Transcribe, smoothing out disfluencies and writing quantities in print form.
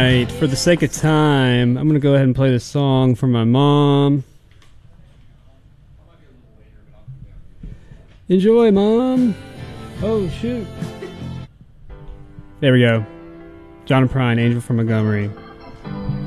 right, for the sake of time, I'm going to go ahead and play this song for my mom. Enjoy, Mom. Oh, shoot. There we go. John Prine, Angel from Montgomery.